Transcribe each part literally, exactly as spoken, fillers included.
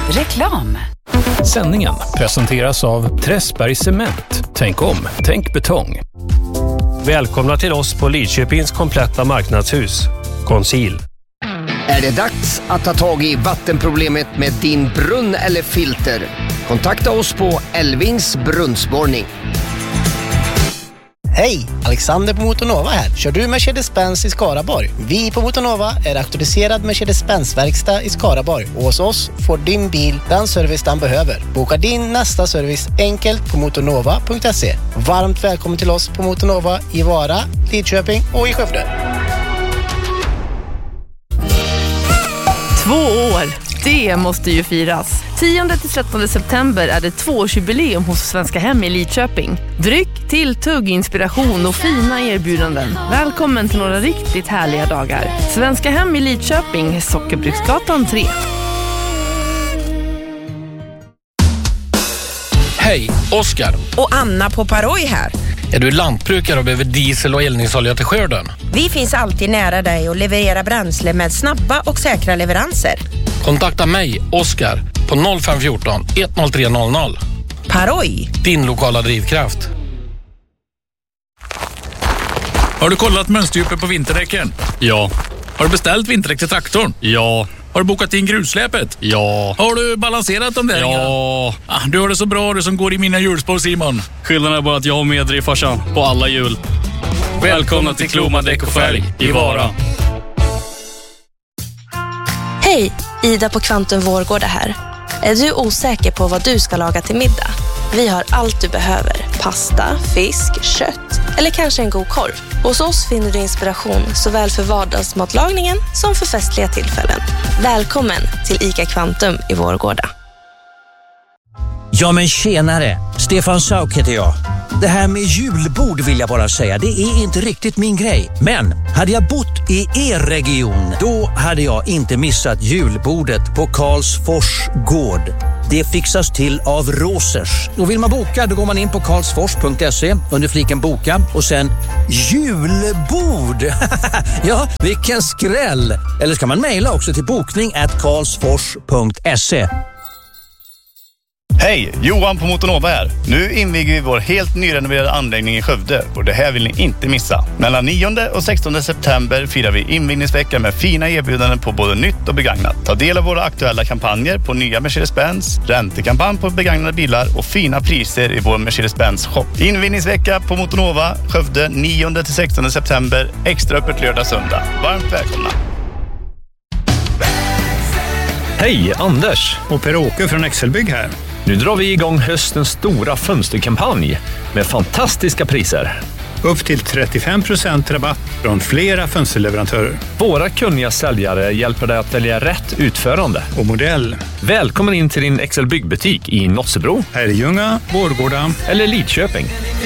Reklam. Sändningen presenteras av Träsberg Cement. Tänk om, tänk betong. Välkomna till oss på Lidköpings kompletta marknadshus. Conceal. Är det dags att ta tag i vattenproblemet med din brunn eller filter? Kontakta oss på Elvings brunnsborrning. Hej, Alexander på Motonova här. Kör du Mercedes-Benz i Skaraborg? Vi på Motonova är auktoriserad Mercedes-Benz-verkstad i Skaraborg. Och hos oss får din bil den service den behöver. Boka din nästa service enkelt på motonova punkt se. Varmt välkommen till oss på Motonova i Vara, Lidköping och i Skövde. Två år, det måste ju firas. tionde till trettonde september är det tvåårsjubileum hos Svenska Hem i Lidköping. Dryck, tilltugg, inspiration och fina erbjudanden. Välkommen till några riktigt härliga dagar. Svenska Hem i Lidköping, Sockerbruksgatan tre. Hej, Oskar. Och Anna på Paroj här. Är du lantbrukare och behöver diesel och eldningsolja till skörden? Vi finns alltid nära dig och levererar bränsle med snabba och säkra leveranser. Kontakta mig, Oskar, på noll fem ett fyra ett noll tre noll noll. Paroj. Din lokala drivkraft. Har du kollat mönsterdjupet på vinterdäcken? Ja. Har du beställt vinterdäck till traktorn? Ja. Har du bokat in grusläpet? Ja. Har du balanserat dem där? Ja. Ah, du har det så bra, du som går i mina hjulspår, Simon. Skillnaden är bara att jag har medriv farsan på alla hjul. Välkomna till Kloma Däck och Färg i Vara. Hej, Ida på Kvantum Vårgårda här. Är du osäker på vad du ska laga till middag? Vi har allt du behöver. Pasta, fisk, kött eller kanske en god korv. Hos oss finner du inspiration såväl för vardagsmatlagningen som för festliga tillfällen. Välkommen till ICA Kvantum i Vårgårda. Ja men tjenare, Stefan Sauk heter jag. Det här med julbord vill jag bara säga, det är inte riktigt min grej. Men hade jag bott i er region, då hade jag inte missat julbordet på Karlsfors gård. Det fixas till av Rosers. Och vill man boka, då går man in på karlsfors punkt se under fliken boka och sen julbord. Ja, vilken skräll. Eller ska man mejla också till bokning at karlsfors punkt se. Hej, Johan på Motonova här. Nu inviger vi vår helt nyrenoverade anläggning i Skövde och det här vill ni inte missa. Mellan nionde och sextonde september firar vi invigningsvecka med fina erbjudanden på både nytt och begagnat. Ta del av våra aktuella kampanjer på nya Mercedes-Benz, räntekampanj på begagnade bilar och fina priser i vår Mercedes-Benz shop. Invigningsvecka på Motonova, Skövde, nionde till sextonde september, extra öppet lördag söndag. Varmt välkomna! Hej, Anders och Per-Åke från Excelbygg här. Nu drar vi igång höstens stora fönsterkampanj med fantastiska priser. Upp till trettiofem procent rabatt från flera fönsterleverantörer. Våra kunniga säljare hjälper dig att välja rätt utförande och modell. Välkommen in till din Excelbygg-butik i Nossebro, Herrljunga, Vårgårda eller Lidköping.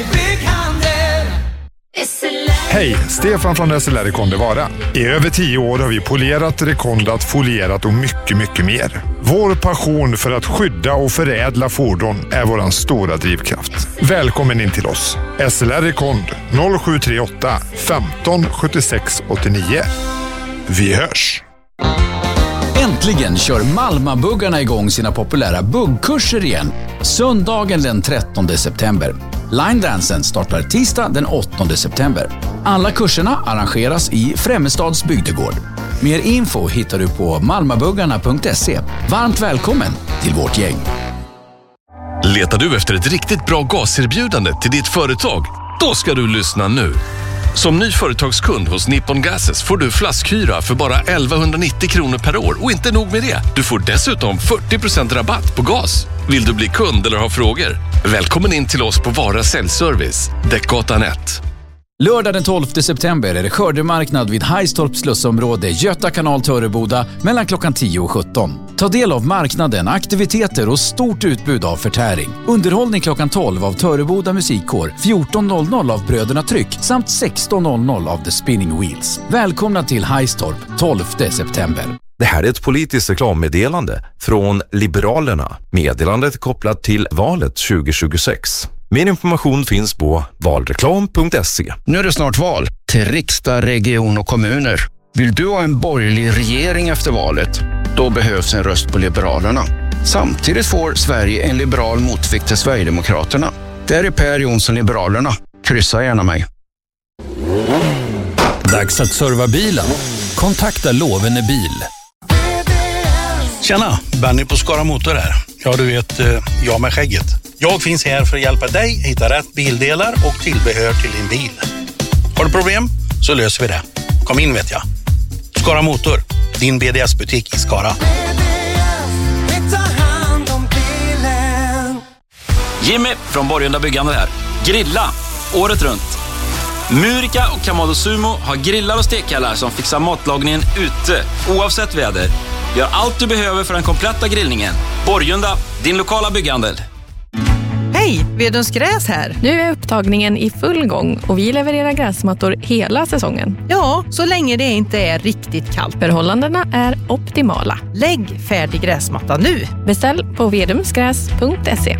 Hej, Stefan från S L R Rekonde Vara. I över tio år har vi polerat, rekondat, folierat och mycket, mycket mer. Vår passion för att skydda och förädla fordon är vår stora drivkraft. Välkommen in till oss. S L R Rekond noll sju tre åtta femton sjuttiosex åttionio. Vi hörs! Äntligen kör Malmabuggarna igång sina populära buggkurser igen. Söndagen den trettonde september. Line Dansen startar tisdag den åttonde september. Alla kurserna arrangeras i Främmestads bygdegård. Mer info hittar du på malmabuggarna punkt se. Varmt välkommen till vårt gäng. Letar du efter ett riktigt bra gaserbjudande till ditt företag? Då ska du lyssna nu. Som ny företagskund hos Nippon Gases får du flaskhyra för bara elvahundranittio kronor per år. Och inte nog med det, du får dessutom fyrtio procent rabatt på gas. Vill du bli kund eller ha frågor? Välkommen in till oss på Vara Säljservice, Däckgatan ett. Lördag den tolfte september är det skördemarknad vid Hajstorps slussområde Göta kanal Töreboda mellan klockan tio och sjutton. Ta del av marknaden, aktiviteter och stort utbud av förtäring. Underhållning klockan tolv av Töreboda musikkår, fjorton noll noll av Bröderna Tryck samt sexton noll noll av The Spinning Wheels. Välkomna till Hajstorp tolfte september. Det här är ett politiskt reklammeddelande från Liberalerna. Meddelandet kopplat till valet tjugo tjugosex. Mer information finns på valreklam punkt se. Nu är det snart val till riksdag, region och kommuner. Vill du ha en borgerlig regering efter valet? Då behövs en röst på Liberalerna. Samtidigt får Sverige en liberal motvikt till Sverigedemokraterna. Där är Per Jonsson Liberalerna. Kryssa gärna mig. Dags att serva bilen. Kontakta Lovene Bil. Tjena, Benny på Skara Motor här. Ja, du vet, jag med skägget. Jag finns här för att hjälpa dig hitta rätt bildelar och tillbehör till din bil. Har du problem så löser vi det. Kom in vet jag. Skara Motor, din B D S-butik i Skara. Jimmy från Borgunda Byggande här. Grilla året runt. Murika och Kamado Sumo har grillar och stekhallar som fixar matlagningen ute oavsett väder. Gör allt du behöver för den kompletta grillningen. Borgunda, din lokala bygghandel. Hej, Vedens Gräs här. Nu är upptagningen i full gång och vi levererar gräsmattor hela säsongen. Ja, så länge det inte är riktigt kallt. Förhållandena är optimala. Lägg färdig gräsmatta nu. Beställ på vedumsgräs punkt se.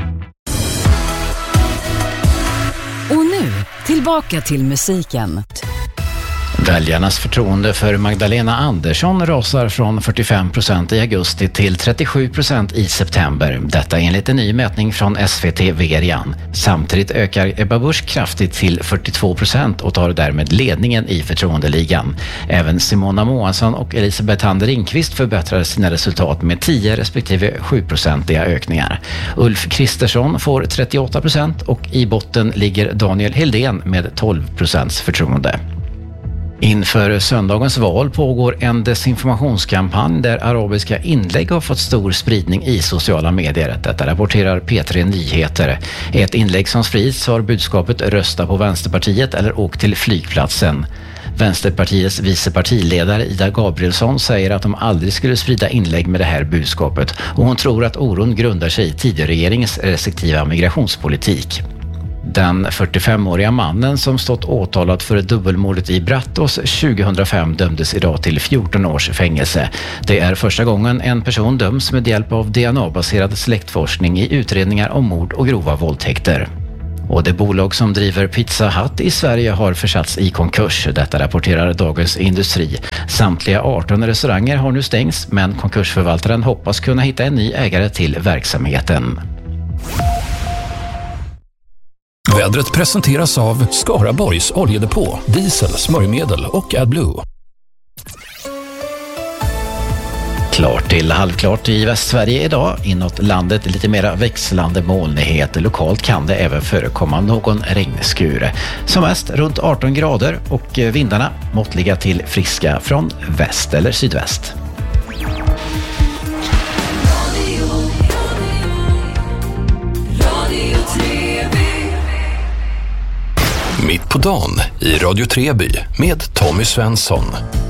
Och nu, tillbaka till musiken. Väljarnas förtroende för Magdalena Andersson rasar från fyrtiofem procent i augusti till trettiosju procent i september. Detta enligt en ny mätning från S V T Verian. Samtidigt ökar Ebba Busch kraftigt till fyrtiotvå procent och tar därmed ledningen i förtroendeligan. Även Simona Moansson och Elisabeth Hander Ringqvist förbättrar sina resultat med tio respektive sju procentiga ökningar. Ulf Kristersson får trettioåtta procent och i botten ligger Daniel Heldén med tolv procents förtroende. Inför söndagens val pågår en desinformationskampanj där arabiska inlägg har fått stor spridning i sociala medier. Detta rapporterar P tre Nyheter. I ett inlägg som sprids har budskapet rösta på Vänsterpartiet eller åk till flygplatsen. Vänsterpartiets vicepartiledare Ida Gabrielsson säger att de aldrig skulle sprida inlägg med det här budskapet och hon tror att oron grundar sig i tidigare regeringens restriktiva migrationspolitik. Den fyrtiofemåriga mannen som stått åtalad för dubbelmordet i Brattås tjugohundrafem dömdes idag till fjorton års fängelse. Det är första gången en person döms med hjälp av D N A-baserad släktforskning i utredningar om mord och grova våldtäkter. Och det bolag som driver Pizza Hut i Sverige har försatts i konkurs. Detta rapporterar Dagens Industri. Samtliga arton restauranger har nu stängts men konkursförvaltaren hoppas kunna hitta en ny ägare till verksamheten. Vädret presenteras av Skaraborgs oljedepå, diesel, smörjmedel och AdBlue. Klart till halvklart i Västsverige idag. Inåt landet lite mera växlande molnighet. Lokalt kan det även förekomma någon regnskur. Som mest runt arton grader och vindarna måttliga till friska från väst eller sydväst. Mitt på dagen i Radio Treby med Tommy Svensson.